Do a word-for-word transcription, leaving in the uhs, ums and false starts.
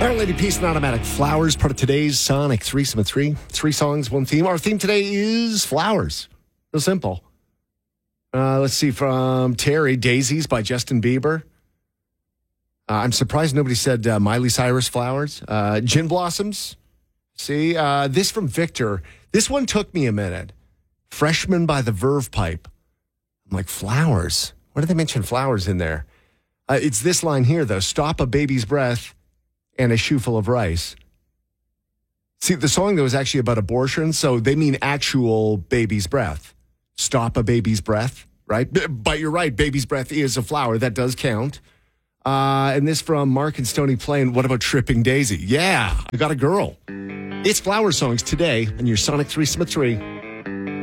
Iron Lady Peace and Automatic Flowers, part of today's Sonic Threesome of Three. Three songs, one theme. Our theme today is flowers. Real simple. Uh, let's see, from Terry, Daisies by Justin Bieber. Uh, I'm surprised nobody said uh, Miley Cyrus Flowers. Uh, Gin Blossoms. See, uh, this from Victor. This one took me a minute. Freshman by the Verve Pipe. I'm like, flowers? Why did they mention flowers in there? Uh, it's this line here, though. Stop a baby's breath and a shoe full of rice. See, the song, though, is actually about abortion, so they mean actual baby's breath. Stop a baby's breath, right? But you're right, baby's breath is a flower. That does count. Uh, and this from Mark and Stony Plain. What about Tripping Daisy? Yeah, I got a girl. It's Flower Songs today on your Sonic Threesome of Three.